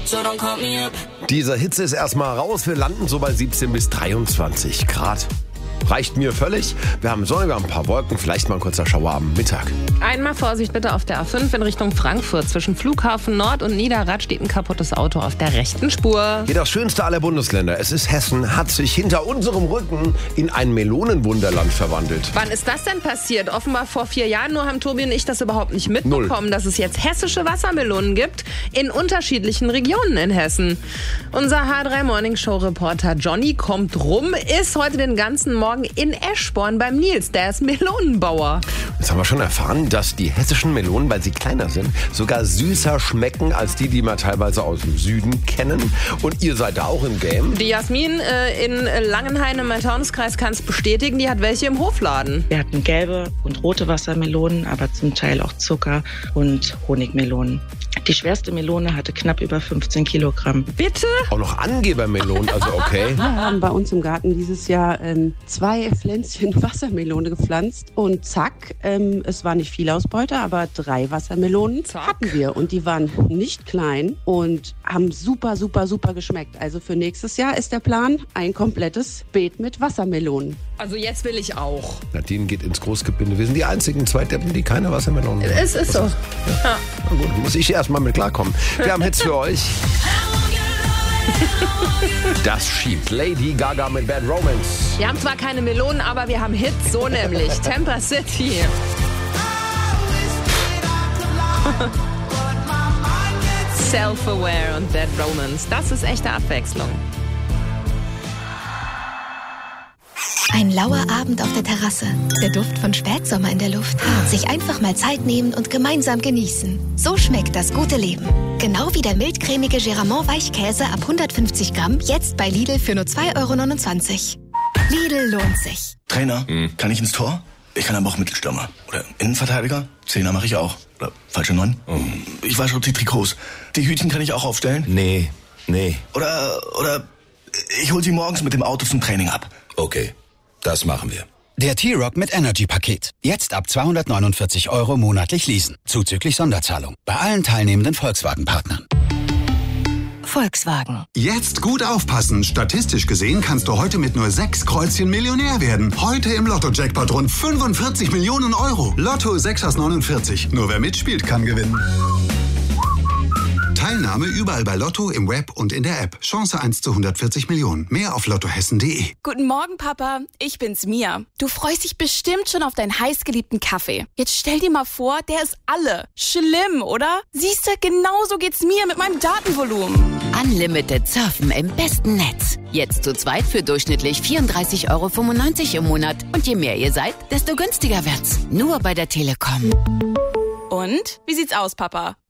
Diese Hitze ist erstmal raus. Wir landen so bei 17 bis 23 Grad. Reicht mir völlig. Wir haben Sonne, wir haben ein paar Wolken, vielleicht mal ein kurzer Schauer am Mittag. Einmal Vorsicht bitte auf der A5 in Richtung Frankfurt. Zwischen Flughafen Nord und Niederrad steht ein kaputtes Auto auf der rechten Spur. Hier das schönste aller Bundesländer. Es ist Hessen, hat sich hinter unserem Rücken in ein Melonenwunderland verwandelt. Wann ist das denn passiert? Offenbar vor 4 Jahren. Nur haben Tobi und ich das überhaupt nicht mitbekommen, dass es jetzt hessische Wassermelonen gibt in unterschiedlichen Regionen in Hessen. Unser H3 Morning Show Reporter Johnny kommt rum, ist heute den ganzen Morgen in Eschborn beim Nils, der ist Melonenbauer. Jetzt haben wir schon erfahren, dass die hessischen Melonen, weil sie kleiner sind, sogar süßer schmecken als die wir teilweise aus dem Süden kennen. Und ihr seid da auch im Game. Die Jasmin in Langenhain im Main-Taunus-Kreis kann es bestätigen, die hat welche im Hofladen. Wir hatten gelbe und rote Wassermelonen, aber zum Teil auch Zucker- und Honigmelonen. Die schwerste Melone hatte knapp über 15 Kilogramm. Bitte? Auch noch Angebermelonen, also okay. Wir haben bei uns im Garten dieses Jahr 2 Pflänzchen Wassermelone gepflanzt und zack, es war nicht viel Ausbeute, aber 3 Wassermelonen hatten wir und die waren nicht klein und haben super, super, super geschmeckt. Also für nächstes Jahr ist der Plan ein komplettes Beet mit Wassermelonen. Also jetzt will ich auch. Nadine geht ins Großgebinde. Wir sind die einzigen 2 Deppen, die keine Wassermelonen haben. Es ist so. Ja. Na gut, muss ich erstmal mit klarkommen. Wir haben Hits für euch. Das schiebt Lady Gaga mit Bad Romance. Wir haben zwar keine Melonen, aber wir haben Hits, so nämlich Tampa City. Self-Aware und Bad Romance. Das ist echte Abwechslung. Ein lauer Abend auf der Terrasse, der Duft von Spätsommer in der Luft. Sich einfach mal Zeit nehmen und gemeinsam genießen. So schmeckt das gute Leben. Genau wie der mildcremige Geramont Weichkäse ab 150 Gramm, jetzt bei Lidl für nur 2,29 €. Lidl lohnt sich. Trainer, kann ich ins Tor? Ich kann aber auch Mittelstürmer. Oder Innenverteidiger? 10er mache ich auch. Oder falsche 9? Ich wasche auch die Trikots. Die Hütchen kann ich auch aufstellen? Nee. Oder ich hol sie morgens mit dem Auto zum Training ab. Okay, das machen wir. Der T-Rock mit Energy-Paket. Jetzt ab 249 € monatlich leasen. Zuzüglich Sonderzahlung. Bei allen teilnehmenden Volkswagen-Partnern. Volkswagen. Jetzt gut aufpassen. Statistisch gesehen kannst du heute mit nur 6 Kreuzchen Millionär werden. Heute im Lotto-Jackpot rund 45 Millionen €. Lotto 6 aus 49. Nur wer mitspielt, kann gewinnen. Teilnahme überall bei Lotto, im Web und in der App. Chance 1 zu 140 Millionen. Mehr auf lottohessen.de. Guten Morgen, Papa. Ich bin's, Mia. Du freust dich bestimmt schon auf deinen heißgeliebten Kaffee. Jetzt stell dir mal vor, der ist alle. Schlimm, oder? Siehst du, genauso geht's mir mit meinem Datenvolumen. Unlimited Surfen im besten Netz. Jetzt zu zweit für durchschnittlich 34,95 € im Monat. Und je mehr ihr seid, desto günstiger wird's. Nur bei der Telekom. Und? Wie sieht's aus, Papa?